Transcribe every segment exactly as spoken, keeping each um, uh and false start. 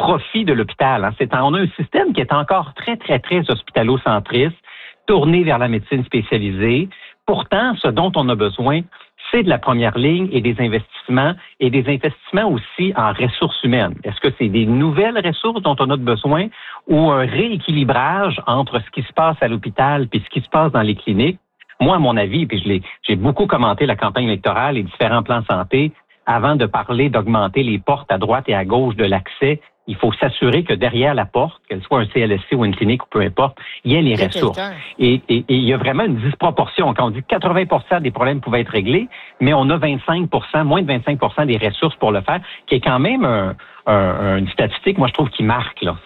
profit de l'hôpital. Hein. C'est, on a un système qui est encore très, très, très hospitalo-centriste, tourné vers la médecine spécialisée. Pourtant, ce dont on a besoin, c'est de la première ligne et des investissements, et des investissements aussi en ressources humaines. Est-ce que c'est des nouvelles ressources dont on a besoin ou un rééquilibrage entre ce qui se passe à l'hôpital et ce qui se passe dans les cliniques? Moi, à mon avis, puis je l'ai, j'ai beaucoup commenté la campagne électorale et différents plans de santé, avant de parler d'augmenter les portes à droite et à gauche de l'accès, il faut s'assurer que derrière la porte, qu'elle soit un C L S C ou une clinique ou peu importe, il y ait les il y a ressources. Et, et, et il y a vraiment une disproportion. Quand on dit que quatre-vingts pour cent des problèmes pouvaient être réglés, mais on a vingt-cinq pour cent, moins de vingt-cinq pour cent des ressources pour le faire, qui est quand même un, un, une statistique, moi je trouve, qui marque, là.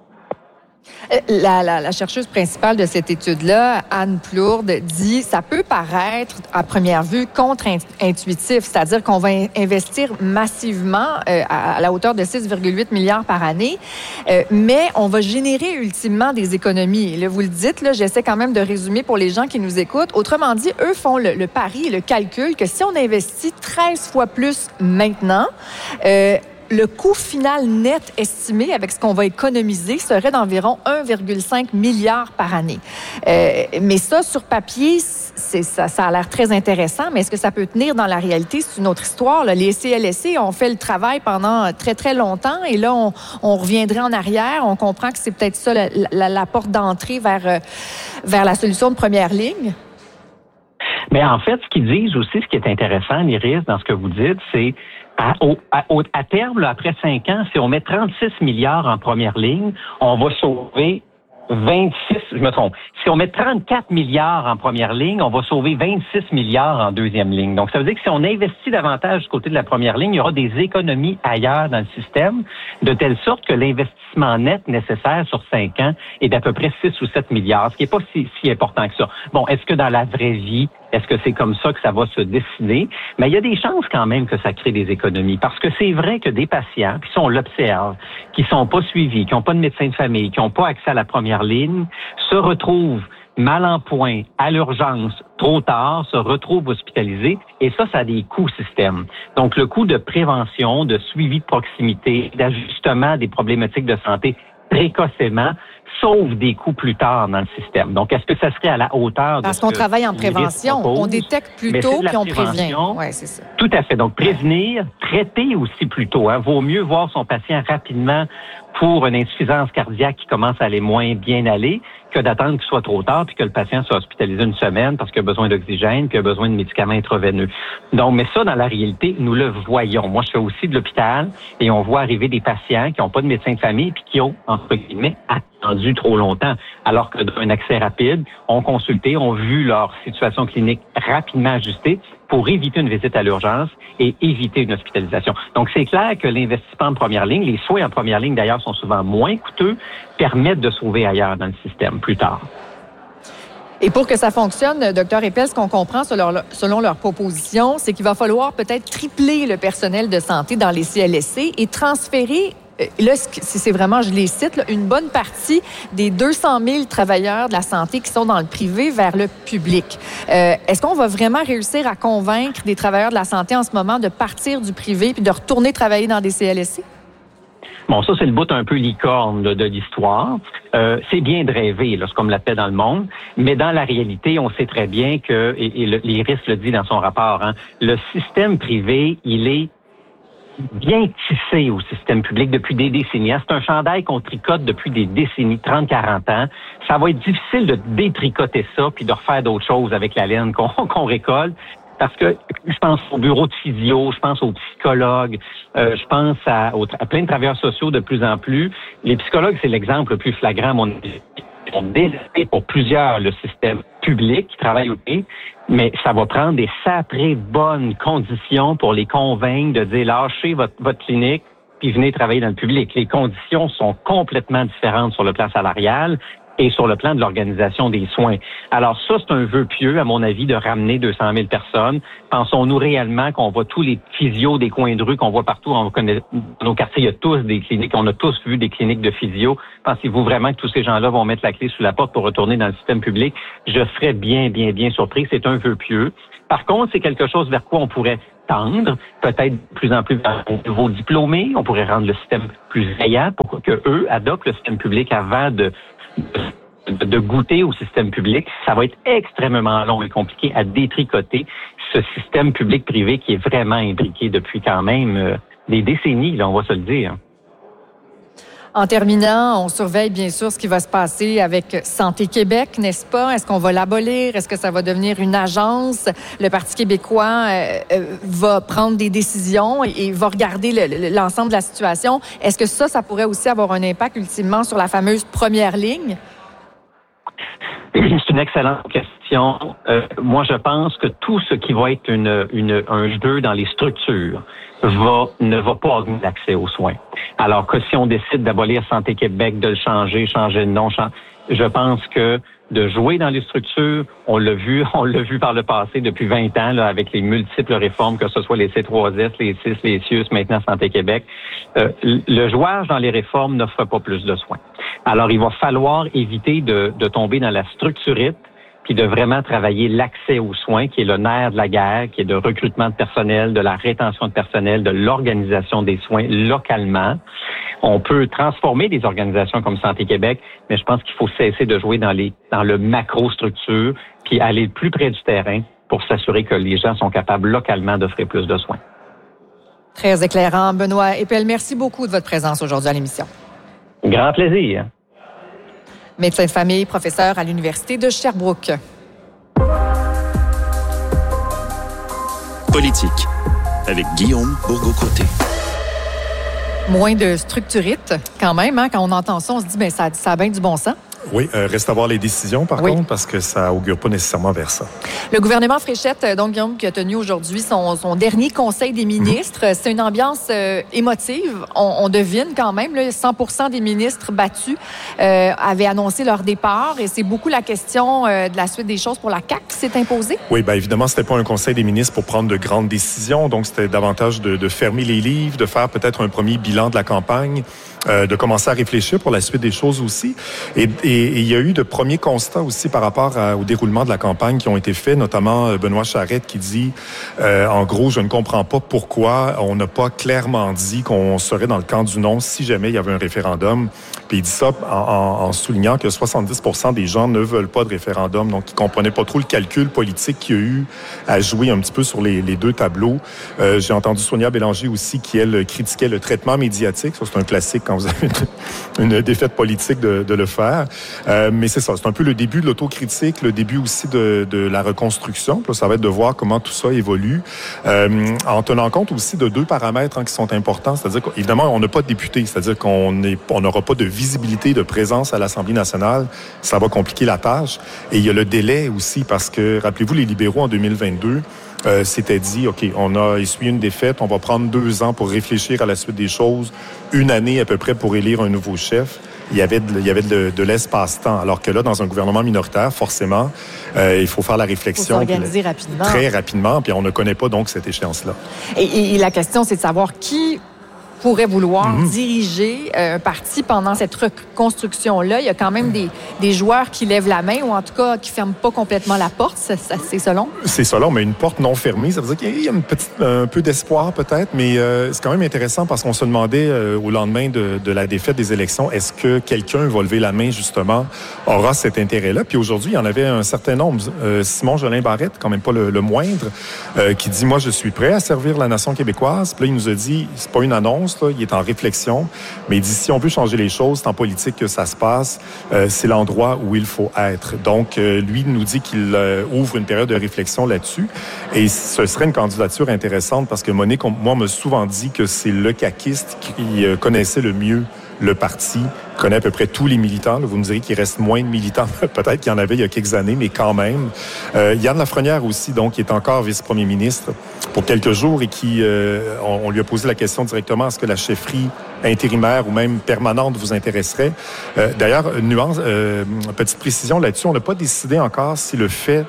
La, la, la chercheuse principale de cette étude-là, Anne Plourde, dit ça peut paraître à première vue contre-intuitif, c'est-à-dire qu'on va investir massivement euh, à, à la hauteur de six virgule huit milliards par année, euh, mais on va générer ultimement des économies. Là, vous le dites, là, j'essaie quand même de résumer pour les gens qui nous écoutent. Autrement dit, eux font le, le pari, le calcul que si on investit treize fois plus maintenant, euh, le coût final net estimé avec ce qu'on va économiser serait d'environ un virgule cinq milliard par année. Euh, mais ça, sur papier, c'est, ça, ça a l'air très intéressant, mais est-ce que ça peut tenir dans la réalité? C'est une autre histoire. Là. Les C L S C ont fait le travail pendant très, très longtemps et là, on, on reviendrait en arrière. On comprend que c'est peut-être ça la, la, la porte d'entrée vers, vers la solution de première ligne. Mais en fait, ce qu'ils disent aussi, ce qui est intéressant, Iris, dans ce que vous dites, c'est À, au, à, au, à terme, là, après cinq ans, si on met trente-six milliards en première ligne, on va sauver vingt-six, je me trompe. Si on met trente-quatre milliards en première ligne, on va sauver vingt-six milliards en deuxième ligne. Donc, ça veut dire que si on investit davantage du côté de la première ligne, il y aura des économies ailleurs dans le système, de telle sorte que l'investissement net nécessaire sur cinq ans est d'à peu près six ou sept milliards, ce qui n'est pas si, si important que ça. Bon, est-ce que dans la vraie vie, est-ce que c'est comme ça que ça va se dessiner? Mais il y a des chances quand même que ça crée des économies. Parce que c'est vrai que des patients, puis ça on l'observe, qui sont pas suivis, qui n'ont pas de médecin de famille, qui n'ont pas accès à la première ligne, se retrouvent mal en point, à l'urgence, trop tard, se retrouvent hospitalisés. Et ça, ça a des coûts système. Donc le coût de prévention, de suivi de proximité, d'ajustement des problématiques de santé précocement, sauve des coûts plus tard dans le système. Donc, est-ce que ça serait à la hauteur de Parce qu'on travaille en prévention, on détecte plus tôt puis on prévient. Oui, c'est ça. Tout à fait. Donc, prévenir, traiter aussi plus tôt. Hein. Vaut mieux voir son patient rapidement pour une insuffisance cardiaque qui commence à aller moins bien aller que d'attendre qu'il soit trop tard puis que le patient soit hospitalisé une semaine parce qu'il a besoin d'oxygène puis qu'il a besoin de médicaments intraveineux. Donc, mais ça, dans la réalité, nous le voyons. Moi, je fais aussi de l'hôpital et on voit arriver des patients qui n'ont pas de médecin de famille puis qui ont, entre guillemets, attendu trop longtemps. Alors que d'un accès rapide, ont consulté, ont vu leur situation clinique rapidement ajustée pour éviter une visite à l'urgence et éviter une hospitalisation. Donc, c'est clair que l'investissement en première ligne, les soins en première ligne, d'ailleurs, sont souvent moins coûteux, permettent de sauver ailleurs dans le système plus tard. Et pour que ça fonctionne, Dr Eppel, ce qu'on comprend selon, leur, selon leur proposition, c'est qu'il va falloir peut-être tripler le personnel de santé dans les C L S C et transférer, là, c'est vraiment, je les cite, là, une bonne partie des deux cent mille travailleurs de la santé qui sont dans le privé vers le public. Euh, est-ce qu'on va vraiment réussir à convaincre des travailleurs de la santé en ce moment de partir du privé puis de retourner travailler dans des C L S C? Bon, ça, c'est le bout un peu licorne de, de l'histoire. Euh, c'est bien de rêver, là, c'est comme l'appelle dans le monde, mais dans la réalité, on sait très bien que, et, et le, l'Iris le dit dans son rapport, hein, le système privé, il est bien tissé au système public depuis des décennies. C'est un chandail qu'on tricote depuis des décennies, trente à quarante ans. Ça va être difficile de détricoter ça puis de refaire d'autres choses avec la laine qu'on, qu'on récolte. Parce que je pense au bureau de physio, je pense aux psychologues, euh, je pense à, aux, à plein de travailleurs sociaux de plus en plus. Les psychologues, c'est l'exemple le plus flagrant, à mon avis. Ils ont délaissé pour plusieurs le système public qui travaille au pays, mais ça va prendre des sacrées bonnes conditions pour les convaincre de dire lâchez votre, votre clinique puis venez travailler dans le public. Les conditions sont complètement différentes sur le plan salarial et sur le plan de l'organisation des soins. Alors ça, c'est un vœu pieux, à mon avis, de ramener deux cent mille personnes. Pensons-nous réellement qu'on voit tous les physios des coins de rue qu'on voit partout, on connaît, dans nos quartiers, il y a tous des cliniques, on a tous vu des cliniques de physio. Pensez-vous vraiment que tous ces gens-là vont mettre la clé sous la porte pour retourner dans le système public? Je serais bien, bien, bien surpris. C'est un vœu pieux. Par contre, c'est quelque chose vers quoi on pourrait tendre, peut-être de plus en plus vers un nouveau diplômé. On pourrait rendre le système plus veillant pour que eux adoptent le système public avant de, de, de goûter au système public. Ça va être extrêmement long et compliqué à détricoter ce système public-privé qui est vraiment imbriqué depuis quand même euh, des décennies, là, on va se le dire. En terminant, on surveille bien sûr ce qui va se passer avec Santé Québec, n'est-ce pas? Est-ce qu'on va l'abolir? Est-ce que ça va devenir une agence? Le Parti québécois euh, euh, va prendre des décisions et, et va regarder le, l'ensemble de la situation. Est-ce que ça, ça pourrait aussi avoir un impact ultimement sur la fameuse première ligne? C'est une excellente question. Euh, moi, je pense que tout ce qui va être une, une, un jeu dans les structures va, ne va pas augmenter l'accès aux soins. Alors que si on décide d'abolir Santé Québec, de le changer, changer de nom, changer, je pense que de jouer dans les structures, on l'a vu, on l'a vu par le passé depuis vingt ans, là, avec les multiples réformes, que ce soit les C trois S, les C I S, les C I U S, maintenant Santé Québec. Euh, le jouage dans les réformes n'offre pas plus de soins. Alors, il va falloir éviter de, de tomber dans la structurite, puis de vraiment travailler l'accès aux soins, qui est le nerf de la guerre, qui est de recrutement de personnel, de la rétention de personnel, de l'organisation des soins localement. On peut transformer des organisations comme Santé Québec, mais je pense qu'il faut cesser de jouer dans les dans le macro-structure, puis aller plus près du terrain pour s'assurer que les gens sont capables localement d'offrir plus de soins. Très éclairant, Benoît Eppel. Merci beaucoup de votre présence aujourd'hui à l'émission. Grand plaisir. Médecin de famille, professeur à l'Université de Sherbrooke. Politique, avec Guillaume Bourgault-Côté. Moins de structurite, quand même, hein, quand on entend ça, on se dit, ben ça, ça a bien du bon sens. Oui, euh, reste à voir les décisions, par oui. contre, parce que ça augure pas nécessairement vers ça. Le gouvernement Fréchette, donc, Guillaume, qui a tenu aujourd'hui son, son dernier conseil des ministres, mmh. c'est une ambiance euh, émotive. On, on devine quand même, là, cent pour cent des ministres battus euh, avaient annoncé leur départ, et c'est beaucoup la question euh, de la suite des choses pour la C A Q qui s'est imposée. Oui, bien évidemment, c'était pas un conseil des ministres pour prendre de grandes décisions, donc c'était davantage de, de fermer les livres, de faire peut-être un premier bilan de la campagne, euh, de commencer à réfléchir pour la suite des choses aussi. Et, et Et il y a eu de premiers constats aussi par rapport à, au déroulement de la campagne qui ont été faits, notamment Benoît Charette qui dit, euh, en gros, je ne comprends pas pourquoi on n'a pas clairement dit qu'on serait dans le camp du non si jamais il y avait un référendum. Puis il dit ça en, en, en soulignant que soixante-dix pour cent des gens ne veulent pas de référendum. Donc, ils comprenaient pas trop le calcul politique qu'il y a eu à jouer un petit peu sur les, les deux tableaux. Euh, j'ai entendu Sonia Bélanger aussi qui, elle, critiquait le traitement médiatique. Ça, c'est un classique quand vous avez une, une défaite politique de, de le faire. Euh, mais c'est ça, c'est un peu le début de l'autocritique, le début aussi de, de la reconstruction. Puis là, ça va être de voir comment tout ça évolue, euh, en tenant compte aussi de deux paramètres hein, qui sont importants. C'est-à-dire qu'évidemment, on n'a pas de députés, c'est-à-dire qu'on n'est, on n'aura pas de visibilité, de présence à l'Assemblée nationale. Ça va compliquer la tâche. Et il y a le délai aussi, parce que, rappelez-vous, les libéraux en deux mille vingt-deux, Euh, s'était dit, OK, on a essuyé une défaite, on va prendre deux ans pour réfléchir à la suite des choses, une année à peu près pour élire un nouveau chef. Il y avait de, il y avait de, de l'espace-temps. Alors que là, dans un gouvernement minoritaire, forcément, euh, il faut faire la réflexion. Il faut s'organiser rapidement. Très rapidement, puis on ne connaît pas donc cette échéance-là. Et, et, et la question, c'est de savoir qui pourrait vouloir mmh. diriger un parti pendant cette reconstruction-là. Il y a quand même des, des joueurs qui lèvent la main ou en tout cas qui ne ferment pas complètement la porte. Ça, ça, c'est selon? C'est selon, mais une porte non fermée. Ça veut dire qu'il y a une petite, un peu d'espoir peut-être, mais euh, c'est quand même intéressant parce qu'on se demandait euh, au lendemain de, de la défaite des élections, est-ce que quelqu'un va lever la main justement, aura cet intérêt-là? Puis aujourd'hui, il y en avait un certain nombre. Euh, Simon Jolin Barrette, quand même pas le, le moindre, euh, qui dit, moi je suis prêt à servir la nation québécoise. Puis là, il nous a dit, c'est pas une annonce, là, il est en réflexion, mais il dit si on veut changer les choses, c'est en politique que ça se passe, euh, c'est l'endroit où il faut être. Donc, euh, lui nous dit qu'il euh, ouvre une période de réflexion là-dessus, et ce serait une candidature intéressante parce que Monique, on, moi, m'a souvent dit que c'est le caquiste qui euh, connaissait le mieux le parti, connaît à peu près tous les militants. Là, vous me direz qu'il reste moins de militants, peut-être qu'il y en avait il y a quelques années, mais quand même. Euh, Yann Lafrenière aussi, donc, qui est encore vice-premier ministre pour quelques jours et qui, euh, on, on lui a posé la question directement, est-ce que la chefferie intérimaire ou même permanente vous intéresserait? Euh, d'ailleurs, nuance, euh, petite précision là-dessus, on n'a pas décidé encore si le fait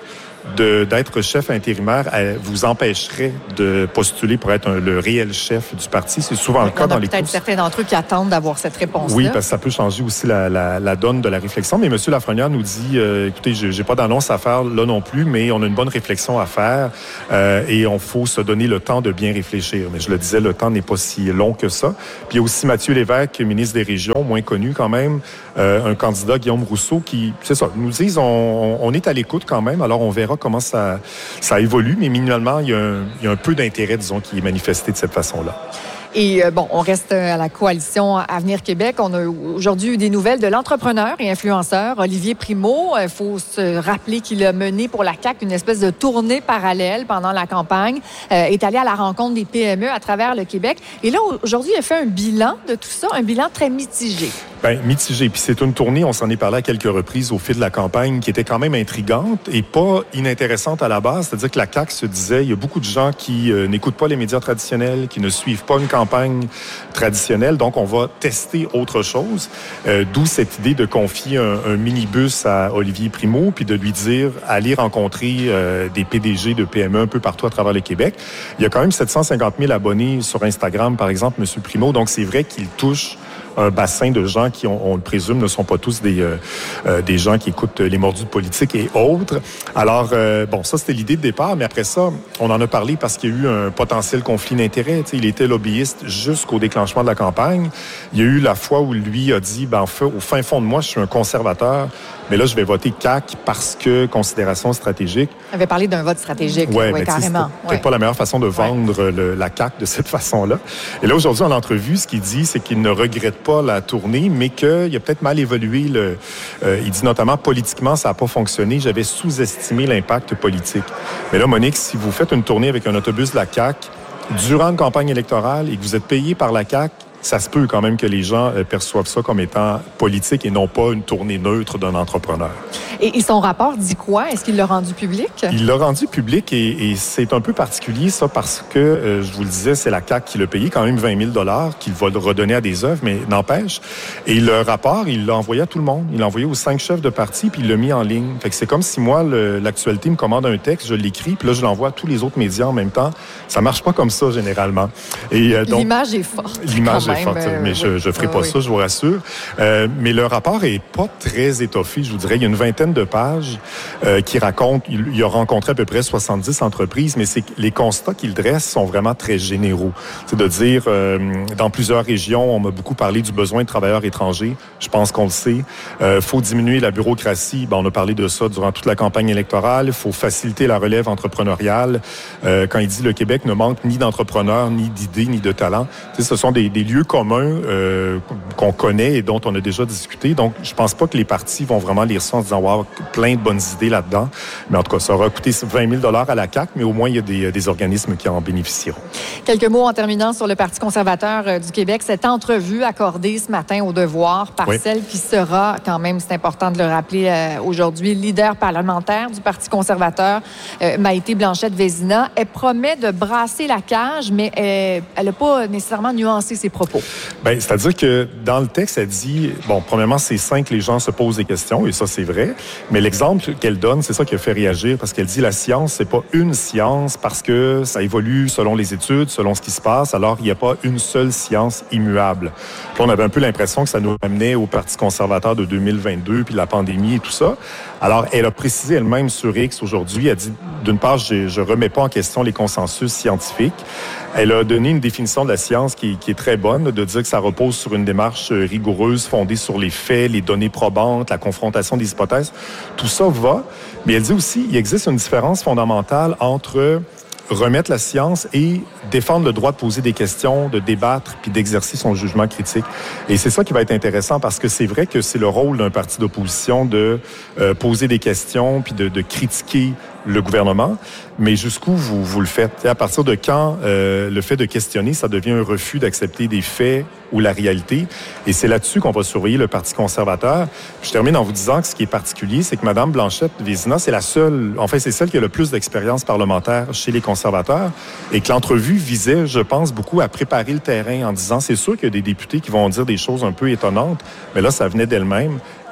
de, d'être chef intérimaire euh, vous empêcherait de postuler pour être un, le réel chef du parti. C'est souvent le cas dans les courses. Peut-être certains d'entre eux qui attendent d'avoir cette réponse-là. Oui, parce que ça peut changer aussi la, la, la donne de la réflexion. Mais M. Lafrenière nous dit, euh, écoutez, je n'ai pas d'annonce à faire là non plus, mais on a une bonne réflexion à faire euh, et on faut se donner le temps de bien réfléchir. Mais je le disais, le temps n'est pas si long que ça. Puis il y a aussi Mathieu Lévesque, ministre des Régions, moins connu quand même, euh, un candidat, Guillaume Rousseau, qui, c'est ça, nous disent, on, on est à l'écoute quand même, alors on verra comment ça, ça évolue, mais minimalement, il y a un, il y a un peu d'intérêt, disons, qui est manifesté de cette façon-là. Et euh, bon, on reste à la coalition Avenir Québec. On a aujourd'hui eu des nouvelles de l'entrepreneur et influenceur Olivier Primo. Il faut se rappeler qu'il a mené pour la C A Q une espèce de tournée parallèle pendant la campagne. Euh, est allé à la rencontre des P M E à travers le Québec. Et là, aujourd'hui, il a fait un bilan de tout ça, un bilan très mitigé. Bien, mitigé. Puis c'est une tournée, on s'en est parlé à quelques reprises au fil de la campagne, qui était quand même intrigante et pas inintéressante à la base. C'est-à-dire que la C A Q se disait, il y a beaucoup de gens qui euh, n'écoutent pas les médias traditionnels, qui ne suivent pas une campagne traditionnelle, donc on va tester autre chose. Euh, d'où cette idée de confier un, un minibus à Olivier Primo, puis de lui dire, allez rencontrer euh, des P D G de P M E un peu partout à travers le Québec. Il y a quand même sept cent cinquante mille abonnés sur Instagram, par exemple, M. Primo, donc c'est vrai qu'il touche un bassin de gens qui, on, on le présume, ne sont pas tous des, euh, euh, des gens qui écoutent les mordus de politique et autres. Alors, euh, bon, ça, c'était l'idée de départ, mais après ça, on en a parlé parce qu'il y a eu un potentiel conflit d'intérêts. Tu sais, il était lobbyiste jusqu'au déclenchement de la campagne. Il y a eu la fois où lui a dit, ben, au fin fond de moi, je suis un conservateur, mais là, je vais voter C A Q parce que considération stratégique. Il avait parlé d'un vote stratégique, ouais, oui, carrément. C'est peut-être ouais. pas la meilleure façon de vendre ouais. le, la C A Q de cette façon-là. Et là, aujourd'hui, en entrevue, ce qu'il dit, c'est qu'il ne regrette pas la tournée, mais qu'il a peut-être mal évolué. Le, euh, il dit notamment, politiquement, ça n'a pas fonctionné. J'avais sous-estimé l'impact politique. Mais là, Monique, si vous faites une tournée avec un autobus de la C A Q durant une campagne électorale et que vous êtes payé par la C A Q, ça se peut quand même que les gens perçoivent ça comme étant politique et non pas une tournée neutre d'un entrepreneur. Et, et son rapport dit quoi? Est-ce qu'il l'a rendu public? Il l'a rendu public et, et c'est un peu particulier, ça, parce que, euh, je vous le disais, c'est la C A Q qui l'a payé, quand même vingt mille dollars qu'il va le redonner à des œuvres, mais n'empêche. Et le rapport, il l'a envoyé à tout le monde. Il l'a envoyé aux cinq chefs de parti, puis il l'a mis en ligne. Fait que c'est comme si moi, le, l'actualité me commande un texte, je l'écris, puis là, je l'envoie à tous les autres médias en même temps. Ça marche pas comme ça, généralement. Et, euh, donc, l'image est forte. L'image est même, forte, euh, mais oui. je, je ferai pas oui. ça, je vous rassure. Euh, mais le rapport est pas très étoffé, je vous dirais. Il y a une vingtaine de pages euh, qui racontent, il, il a rencontré à peu près soixante-dix entreprises, mais c'est que les constats qu'il dresse sont vraiment très généraux. C'est de dire, euh, dans plusieurs régions, on m'a beaucoup parlé du besoin de travailleurs étrangers. Je pense qu'on le sait. Euh, faut diminuer la bureaucratie. Ben, on a parlé de ça durant toute la campagne électorale. Il faut faciliter la relève entrepreneuriale. Euh, quand il dit le Québec ne manque ni d'entrepreneurs, ni d'idées, ni de talents, tu sais, ce sont des, des lieux communs euh, qu'on connaît et dont on a déjà discuté. Donc, je pense pas que les partis vont vraiment lire ça en disant, wow, plein de bonnes idées là-dedans. Mais en tout cas, ça aura coûté vingt mille dollars à la C A Q, mais au moins, il y a des, des organismes qui en bénéficieront. Quelques mots en terminant sur le Parti conservateur euh, du Québec. Cette entrevue accordée ce matin au Devoir par oui. celle qui sera, quand même, c'est important de le rappeler euh, aujourd'hui, leader parlementaire du Parti conservateur, euh, Maïté Blanchette-Vézina. Elle promet de brasser la cage, mais euh, elle n'a pas nécessairement nuancé ses propos. Bien, c'est-à-dire que dans le texte, elle dit, bon, premièrement, c'est sain que les gens se posent des questions, et ça, c'est vrai, mais l'exemple qu'elle donne, c'est ça qui a fait réagir, parce qu'elle dit la science, c'est pas une science, parce que ça évolue selon les études, selon ce qui se passe, alors il n'y a pas une seule science immuable. Puis on avait un peu l'impression que ça nous amenait au Parti conservateur de deux mille vingt-deux, puis la pandémie et tout ça. Alors, elle a précisé elle-même sur X aujourd'hui, elle dit, d'une part, je, je remets pas en question les consensus scientifiques. Elle a donné une définition de la science qui, qui est très bonne, de dire que ça repose sur une démarche rigoureuse, fondée sur les faits, les données probantes, la confrontation des hypothèses. Tout ça va, mais elle dit aussi, il existe une différence fondamentale entre remettre la science et défendre le droit de poser des questions, de débattre, puis d'exercer son jugement critique. Et c'est ça qui va être intéressant, parce que c'est vrai que c'est le rôle d'un parti d'opposition de euh, poser des questions, puis de, de critiquer le gouvernement, mais jusqu'où vous, vous le faites? Et à partir de quand euh, le fait de questionner, ça devient un refus d'accepter des faits ou la réalité? Et c'est là-dessus qu'on va surveiller le Parti conservateur. Je termine en vous disant que ce qui est particulier, c'est que Mme Blanchette-Vézina, c'est la seule, en fait, c'est celle qui a le plus d'expérience parlementaire chez les conservateurs, et que l'entrevue visait, je pense, beaucoup à préparer le terrain en disant, c'est sûr qu'il y a des députés qui vont dire des choses un peu étonnantes, mais là, ça venait d'elle-même.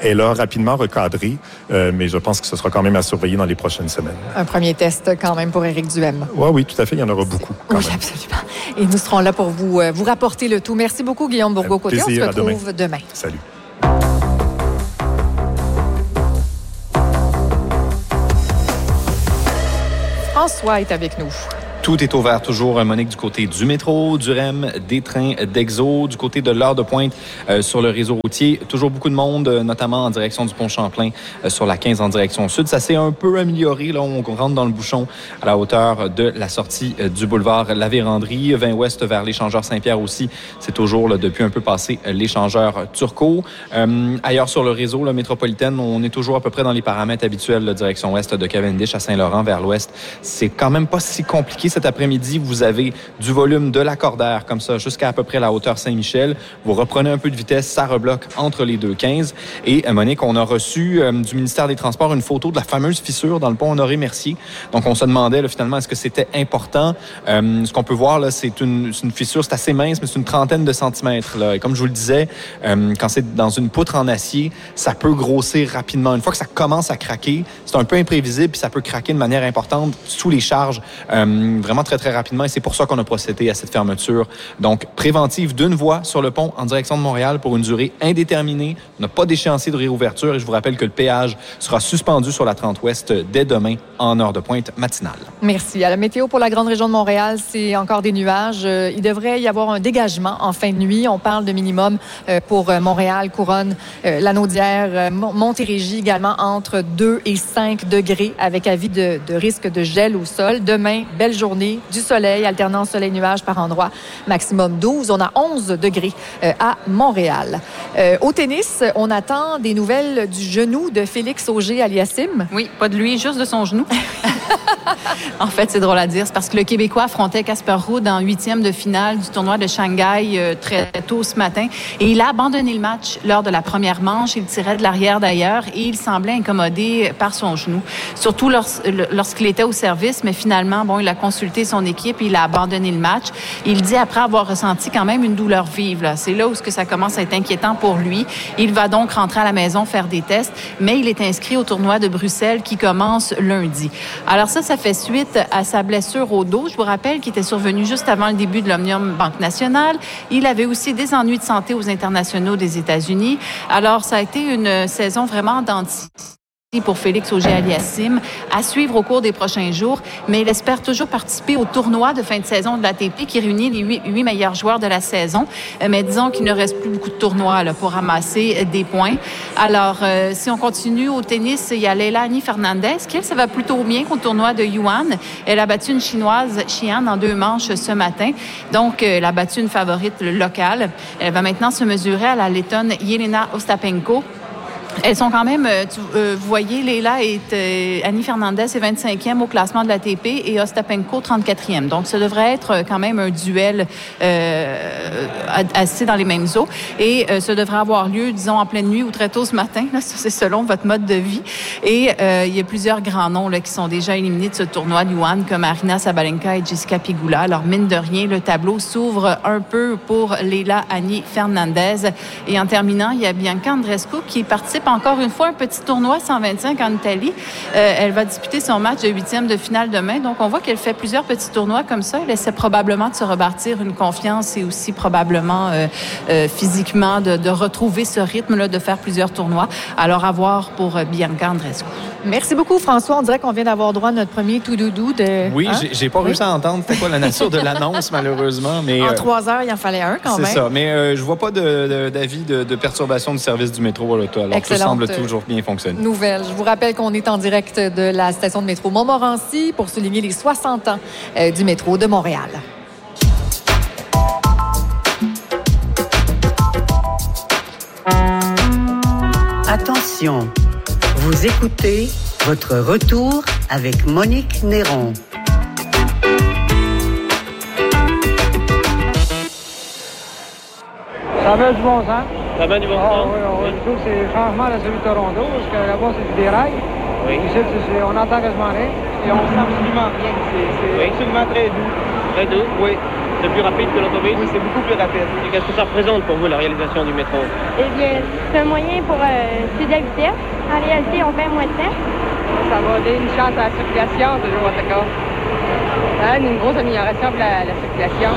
elle a rapidement recadré, euh, mais je pense que ce sera quand même à surveiller dans les prochaines semaines. Un premier test quand même pour Éric Duhem. Oui, oui, tout à fait. Il y en aura beaucoup. Quand oui, même. Absolument. Et nous serons là pour vous, euh, vous rapporter le tout. Merci beaucoup, Guillaume Bourgault-Côté. On se retrouve demain. demain. Salut. François est avec nous. Tout est ouvert toujours, Monique, du côté du métro, du R E M, des trains d'Exo, du côté de l'heure de pointe euh, sur le réseau routier. Toujours beaucoup de monde, euh, notamment en direction du pont Champlain, euh, sur la quinze en direction sud. Ça s'est un peu amélioré. Là, on rentre dans le bouchon à la hauteur de la sortie euh, du boulevard La Vérandrie. vingt ouest vers l'échangeur Saint-Pierre aussi. C'est toujours, là, depuis un peu passé, euh, l'échangeur Turcot. Euh, ailleurs sur le réseau là, métropolitaine, on est toujours à peu près dans les paramètres habituels, la direction ouest de Cavendish à Saint-Laurent vers l'ouest. C'est quand même pas si compliqué. Cet après-midi, vous avez du volume de l'accordaire comme ça jusqu'à à peu près la hauteur Saint-Michel. Vous reprenez un peu de vitesse, ça rebloque entre les deux quinze. Et Monique, on a reçu euh, du ministère des Transports une photo de la fameuse fissure dans le pont Honoré-Mercier. Donc, on se demandait là, finalement, est-ce que c'était important? Euh, ce qu'on peut voir, là, c'est une, c'est une fissure, c'est assez mince, mais c'est une trentaine de centimètres. Là. Et comme je vous le disais, euh, quand c'est dans une poutre en acier, ça peut grossir rapidement. Une fois que ça commence à craquer, c'est un peu imprévisible, puis ça peut craquer de manière importante sous les charges. Euh, vraiment très, très rapidement. Et c'est pour ça qu'on a procédé à cette fermeture. Donc, préventive d'une voie sur le pont en direction de Montréal pour une durée indéterminée. On n'a pas d'échéancier de réouverture. Et je vous rappelle que le péage sera suspendu sur la trente ouest dès demain en heure de pointe matinale. Merci. À la météo pour la grande région de Montréal, c'est encore des nuages. Il devrait y avoir un dégagement en fin de nuit. On parle de minimum pour Montréal, Couronne, Lanaudière, Montérégie également entre deux et cinq degrés avec avis de, de risque de gel au sol. Demain, belle journée. Du soleil, alternance soleil-nuage par endroit, maximum douze. On a onze degrés euh, à Montréal. Euh, au tennis, on attend des nouvelles du genou de Félix Auger-Aliassime. Oui, pas de lui, juste de son genou. En fait, c'est drôle à dire. C'est parce que le Québécois affrontait Casper Ruud en huitième de finale du tournoi de Shanghai euh, très tôt ce matin. Et il a abandonné le match lors de la première manche. Il tirait de l'arrière d'ailleurs et il semblait incommodé par son genou. Surtout lors, lorsqu'il était au service. Mais finalement, bon, il a consulté son équipe et il a abandonné le match. Il dit après avoir ressenti quand même une douleur vive. Là. C'est là où ça commence à être inquiétant pour lui. Il va donc rentrer à la maison faire des tests. Mais il est inscrit au tournoi de Bruxelles qui commence lundi. Alors ça, ça fait suite à sa blessure au dos. Je vous rappelle qu'il était survenu juste avant le début de l'Omnium Banque Nationale. Il avait aussi des ennuis de santé aux internationaux des États-Unis. Alors, ça a été une saison vraiment d'anti pour Félix Auger-Aliassime à suivre au cours des prochains jours, mais il espère toujours participer au tournoi de fin de saison de l'A T P qui réunit les huit, huit meilleurs joueurs de la saison. Mais disons qu'il ne reste plus beaucoup de tournois là, pour ramasser des points. Alors, euh, si on continue au tennis, il y a Leilani Fernandez, qui, elle, ça va plutôt bien qu'au tournoi de Yuan. Elle a battu une Chinoise, Xian, en deux manches ce matin. Donc, euh, elle a battu une favorite locale. Elle va maintenant se mesurer à la Lettonne Jelena Ostapenko. Elles sont quand même, tu, euh, vous voyez, Leila est, euh, Annie Fernandez est vingt-cinquième au classement de l'A T P et Ostapenko trente-quatrième. Donc, ça devrait être quand même un duel euh, assez dans les mêmes eaux. Et euh, ça devrait avoir lieu, disons, en pleine nuit ou très tôt ce matin. Là, ça, c'est selon votre mode de vie. Et euh, il y a plusieurs grands noms là, qui sont déjà éliminés de ce tournoi de Yuan, comme Arina Sabalenka et Jessica Pegula. Alors, mine de rien, le tableau s'ouvre un peu pour Leila Annie Fernandez. Et en terminant, il y a Bianca Andreescu qui participe encore une fois un petit tournoi cent vingt-cinq en Italie. Euh, elle va disputer son match de huitième de finale demain. Donc, on voit qu'elle fait plusieurs petits tournois comme ça. Elle essaie probablement de se rebâtir une confiance et aussi probablement euh, euh, physiquement de, de retrouver ce rythme-là, de faire plusieurs tournois. Alors, à voir pour euh, Bianca Andreescu. Merci beaucoup, François. On dirait qu'on vient d'avoir droit à notre premier tout doudou de... Oui, hein? j'ai, j'ai pas oui. réussi à entendre c'était quoi la nature de l'annonce, malheureusement. Mais, en euh, trois heures, il en fallait un quand c'est même. C'est ça, mais euh, je vois pas de, de, d'avis de, de perturbation du service du métro à l'auto. Alors, tout semble toujours bien fonctionner. Nouvelle. Je vous rappelle qu'on est en direct de la station de métro Montmorency pour souligner les soixante ans euh, du métro de Montréal. Attention, vous écoutez votre retour avec Monique Néron. Ça va du bon sens. Ça va du bon ah, sens? Oui, oui. Je trouve que c'est changement à celui de Toronto, parce que là-bas, c'est du dérail. Oui. Ici, c'est, on entend quasiment rien. Et on sent absolument rien. C'est, c'est oui. absolument très doux. Très doux? Oui. C'est plus rapide que l'autobus? Oui, c'est beaucoup plus rapide. Et qu'est-ce que ça représente pour vous, la réalisation du métro? Eh bien, c'est un moyen pour euh, c'est de la vitesse. En réalité, on perd moins de temps. Ça va donner une chance à la circulation, toujours en tout cas. Ça donne une grosse amélioration pour la, la circulation.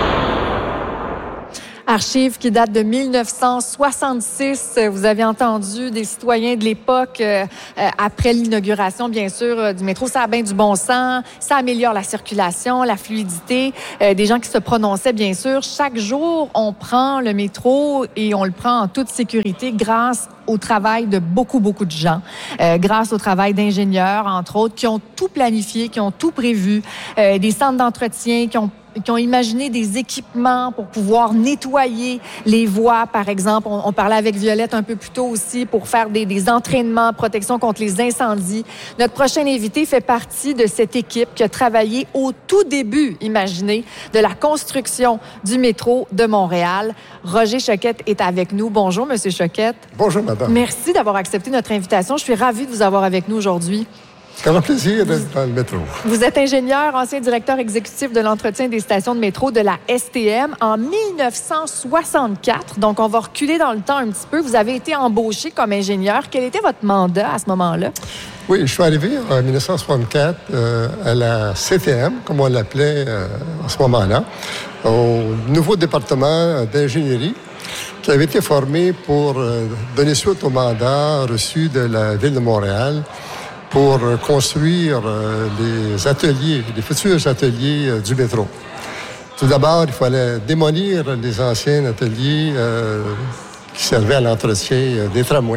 Archives qui datent de mille neuf cent soixante-six. Vous avez entendu des citoyens de l'époque, euh, après l'inauguration, bien sûr, euh, du métro. Ça a bien du bon sens, ça améliore la circulation, la fluidité. Euh, des gens qui se prononçaient, bien sûr. Chaque jour, on prend le métro et on le prend en toute sécurité grâce au travail de beaucoup, beaucoup de gens, euh, grâce au travail d'ingénieurs, entre autres, qui ont tout planifié, qui ont tout prévu, euh, des centres d'entretien, qui ont qui ont imaginé des équipements pour pouvoir nettoyer les voies, par exemple. On, on parlait avec Violette un peu plus tôt aussi pour faire des, des entraînements, protection contre les incendies. Notre prochain invité fait partie de cette équipe qui a travaillé au tout début, imaginez, de la construction du métro de Montréal. Roger Choquette est avec nous. Bonjour, Monsieur Choquette. Bonjour, madame. Merci d'avoir accepté notre invitation. Je suis ravie de vous avoir avec nous aujourd'hui. C'est un plaisir d'être dans le métro. Vous êtes ingénieur, ancien directeur exécutif de l'entretien des stations de métro de la S T M en mille neuf cent soixante-quatre. Donc, on va reculer dans le temps un petit peu. Vous avez été embauché comme ingénieur. Quel était votre mandat à ce moment-là? Oui, je suis arrivé en mille neuf cent soixante-quatre euh, à la C T M, comme on l'appelait euh, à ce moment-là, au nouveau département d'ingénierie qui avait été formé pour euh, donner suite au mandat reçu de la Ville de Montréal pour construire euh, les ateliers, les futurs ateliers euh, du métro. Tout d'abord, il fallait démolir les anciens ateliers euh, qui servaient à l'entretien euh, des tramways.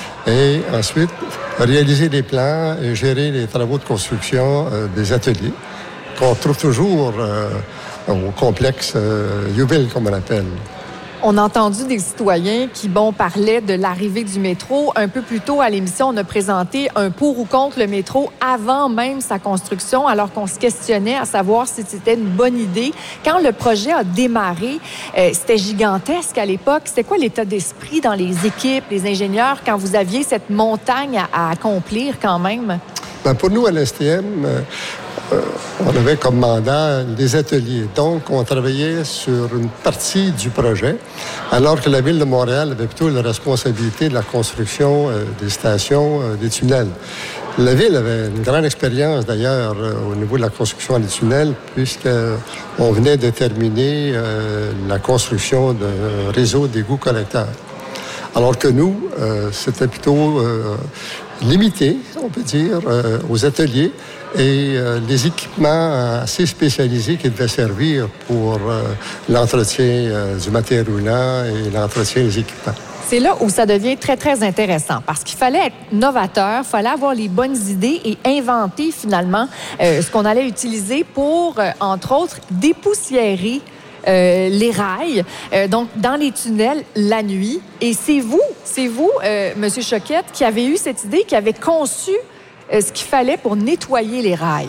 Et ensuite, réaliser les plans et gérer les travaux de construction euh, des ateliers, qu'on trouve toujours euh, au complexe euh, Youville, comme on l'appelle. On a entendu des citoyens qui, bon, parlaient de l'arrivée du métro. Un peu plus tôt à l'émission, on a présenté un pour ou contre le métro avant même sa construction, alors qu'on se questionnait à savoir si c'était une bonne idée. Quand le projet a démarré, euh, c'était gigantesque à l'époque. C'était quoi l'état d'esprit dans les équipes, les ingénieurs, quand vous aviez cette montagne à, à accomplir quand même? Bien, pour nous, à l'S T M, euh, euh, on avait comme mandat des ateliers. Donc, on travaillait sur une partie du projet, alors que la Ville de Montréal avait plutôt la responsabilité de la construction euh, des stations, euh, des tunnels. La Ville avait une grande expérience, d'ailleurs, euh, au niveau de la construction des tunnels, puisqu'on venait de terminer euh, la construction d'un réseau d'égouts collecteurs. Alors que nous, euh, c'était plutôt euh, limité, on peut dire, euh, aux ateliers et euh, les équipements assez spécialisés qui devaient servir pour euh, l'entretien euh, du matériel roulant et l'entretien des équipements. C'est là où ça devient très, très intéressant parce qu'il fallait être novateur, il fallait avoir les bonnes idées et inventer finalement euh, ce qu'on allait utiliser pour, euh, entre autres, dépoussiérer Euh, les rails, euh, donc dans les tunnels la nuit. Et c'est vous, c'est vous, euh, M. Choquette, qui avez eu cette idée, qui avez conçu euh, ce qu'il fallait pour nettoyer les rails.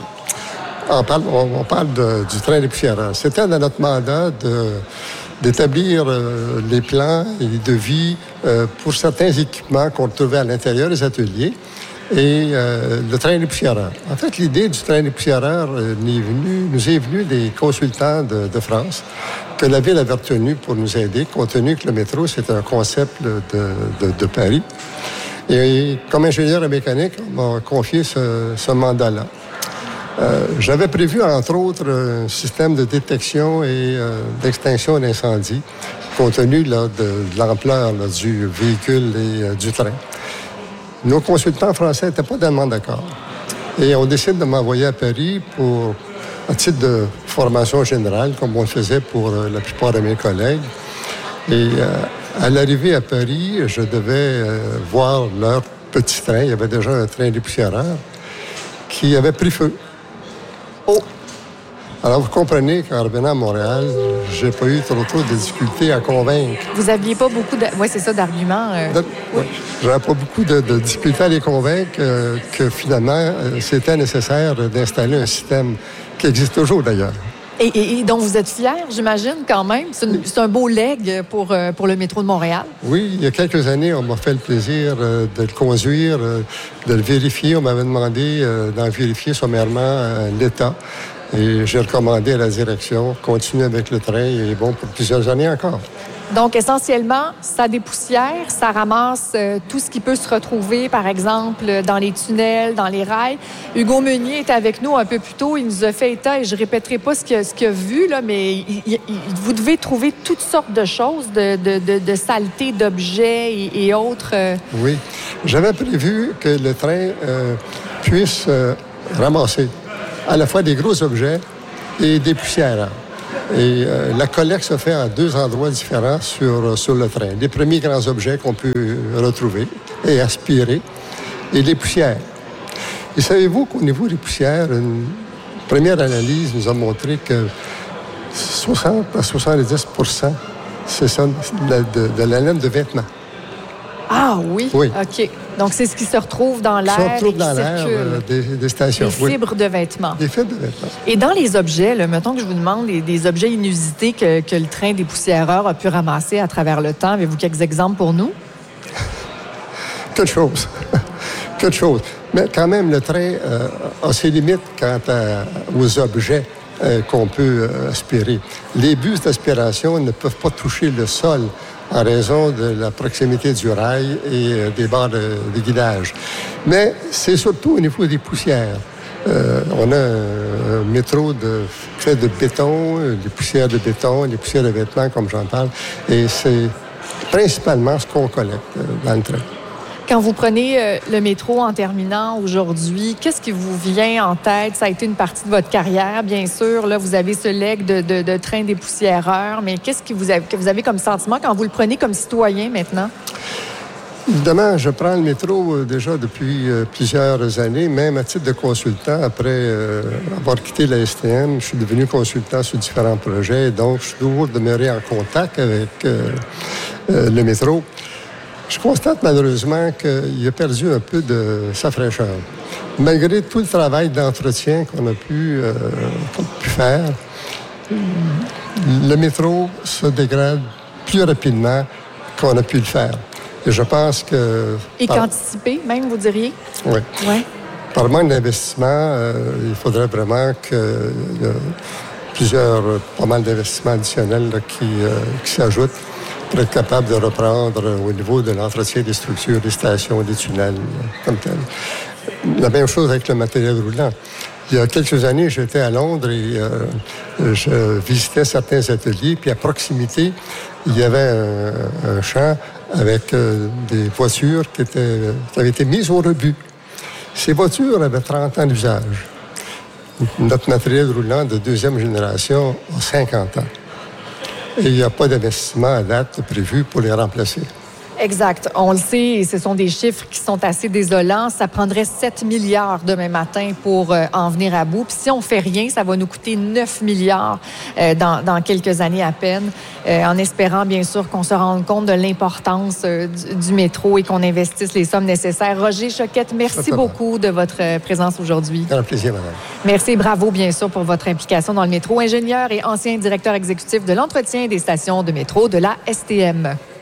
On parle, on, on parle de, du train dépoussiéreur. C'était dans notre mandat de, d'établir euh, les plans et les devis euh, pour certains équipements qu'on trouvait à l'intérieur des ateliers. Et euh, le train dépoussiéreur. En fait, l'idée du train dépoussiéreur euh, est venue, nous est venue des consultants de, de France que la Ville avait retenu pour nous aider, compte tenu que le métro, c'est un concept de, de, de Paris. Et comme ingénieur mécanique, on m'a confié ce, ce mandat-là. Euh, j'avais prévu, entre autres, un système de détection et euh, d'extinction d'incendie, compte tenu là, de, de l'ampleur là, du véhicule et euh, du train. Nos consultants français n'étaient pas tellement d'accord. Et on décide de m'envoyer à Paris pour, à titre de formation générale, comme on le faisait pour euh, la plupart de mes collègues. Et euh, à l'arrivée à Paris, je devais euh, voir leur petit train. Il y avait déjà un train dépoussiéreur qui avait pris feu. Oh! Alors, vous comprenez qu'en revenant à Montréal, j'ai pas eu trop, trop de difficultés à convaincre. Vous aviez pas beaucoup de... Oui, c'est ça, d'arguments. Euh... De... Oui. J'avais pas beaucoup de, de difficultés à les convaincre euh, que finalement, euh, c'était nécessaire d'installer un système qui existe toujours d'ailleurs. Et, et, et dont vous êtes fier, j'imagine, quand même. C'est, une, c'est un beau leg pour, euh, pour le métro de Montréal. Oui, il y a quelques années, on m'a fait le plaisir euh, de le conduire, euh, de le vérifier. On m'avait demandé euh, d'en vérifier sommairement euh, l'état. Et j'ai recommandé à la direction, continuer avec le train, il est bon pour plusieurs années encore. Donc, essentiellement, ça dépoussière, ça ramasse euh, tout ce qui peut se retrouver, par exemple, dans les tunnels, dans les rails. Hugo Meunier est avec nous un peu plus tôt. Il nous a fait état, et je ne répéterai pas ce qu'il a, ce qu'il a vu, là, mais il, il, vous devez trouver toutes sortes de choses, de, de, de, de saletés, d'objets et, et autres. Euh... Oui. J'avais prévu que le train euh, puisse euh, ramasser à la fois des gros objets et des poussières. Et euh, la collecte se fait à deux endroits différents sur, sur le train. Les premiers grands objets qu'on peut retrouver et aspirer, et les poussières. Et savez-vous qu'au niveau des poussières, une première analyse nous a montré que soixante à soixante-dix pour cent, c'est ça, de, de, de la laine de vêtements. Ah oui? Oui. OK. Donc, c'est ce qui se retrouve dans l'air. Ça se retrouve et qui dans l'air circule. euh, des, des stations. Des fibres oui. de vêtements. Des fibres de vêtements. Et dans les objets, là, mettons que je vous demande des, des objets inusités que, que le train des poussiéreurs a pu ramasser à travers le temps. Avez-vous quelques exemples pour nous? Quelque chose. Quelque chose. Mais quand même, le train euh, a ses limites quant à, aux objets euh, qu'on peut euh, aspirer. Les bus d'aspiration ne peuvent pas toucher le sol en raison de la proximité du rail et euh, des barres de, de guidage. Mais c'est surtout au niveau des poussières. Euh, on a un, un métro de, fait de béton, des poussières de béton, des poussières de vêtements, comme j'en parle, et c'est principalement ce qu'on collecte euh, dans le train. Quand vous prenez euh, le métro en terminant aujourd'hui, qu'est-ce qui vous vient en tête? Ça a été une partie de votre carrière, bien sûr. Là, vous avez ce legs de, de, de train dépoussiéreur, mais qu'est-ce que vous, avez, que vous avez comme sentiment quand vous le prenez comme citoyen maintenant? Évidemment, je prends le métro euh, déjà depuis euh, plusieurs années, même à titre de consultant. Après euh, avoir quitté la S T M, je suis devenu consultant sur différents projets, donc je suis toujours demeuré en contact avec euh, euh, le métro. Je constate malheureusement qu'il a perdu un peu de sa fraîcheur. Malgré tout le travail d'entretien qu'on a pu, euh, qu'on a pu faire, le métro se dégrade plus rapidement qu'on a pu le faire. Et je pense que... Et par... qu'anticiper, même, vous diriez? Oui. Ouais. Par manque d'investissement, euh, il faudrait vraiment qu'il y ait plusieurs, pas mal d'investissements additionnels là, qui, euh, qui s'ajoutent pour être capable de reprendre au niveau de l'entretien des structures, des stations, des tunnels, comme tel. La même chose avec le matériel roulant. Il y a quelques années, j'étais à Londres et euh, je visitais certains ateliers, puis à proximité, il y avait un, un champ avec euh, des voitures qui, étaient, qui avaient été mises au rebut. Ces voitures avaient trente ans d'usage. Notre matériel roulant de deuxième génération a cinquante ans. Et il n'y a pas d'investissement à date prévu pour les remplacer. Exact. On le sait, et ce sont des chiffres qui sont assez désolants. Ça prendrait sept milliards demain matin pour euh, en venir à bout. Puis si on fait rien, ça va nous coûter neuf milliards euh, dans, dans quelques années à peine, euh, en espérant bien sûr qu'on se rende compte de l'importance euh, du, du métro et qu'on investisse les sommes nécessaires. Roger Choquette, merci beaucoup de votre euh, présence aujourd'hui. C'est un plaisir, madame. Merci et bravo bien sûr pour votre implication dans le métro. Ingénieur et ancien directeur exécutif de l'entretien des stations de métro de la S T M.